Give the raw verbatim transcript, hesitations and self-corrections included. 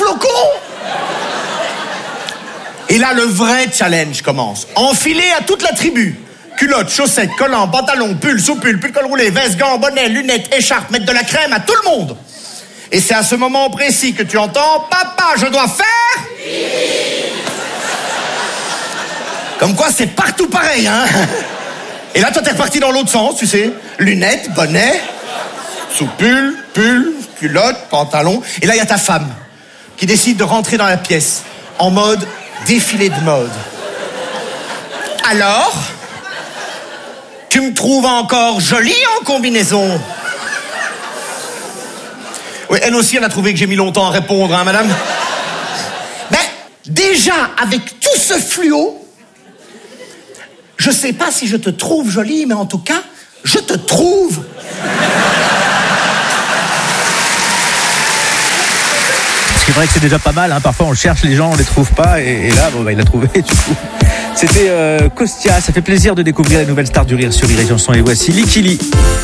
flocons. Et là, le vrai challenge commence. Enfilé à toute la tribu. Culottes, chaussettes, collants, pantalons, pull, sous-pull, pull col roulé, veste, gants, bonnet, lunettes, écharpe, mettre de la crème à tout le monde. Et c'est à ce moment précis que tu entends « Papa, je dois faire... » Comme quoi, c'est partout pareil, hein. Et là, toi, t'es reparti dans l'autre sens, tu sais. Lunettes, bonnet, sous-pull, pull, culotte, pantalon. Et là, il y a ta femme qui décide de rentrer dans la pièce en mode défilé de mode. Alors, tu me trouves encore jolie en combinaison? Oui, elle aussi, elle a trouvé que j'ai mis longtemps à répondre, hein, madame? Ben, déjà, avec tout ce fluo, je sais pas si je te trouve jolie, mais en tout cas, je te trouve. C'est vrai que c'est déjà pas mal, hein. Parfois on cherche les gens, on les trouve pas, et, et là, bon, bah, il l'a trouvé, du coup. C'était euh, Costia, ça fait plaisir de découvrir les nouvelles stars du rire sur Rire et Chanson, et voici Likili.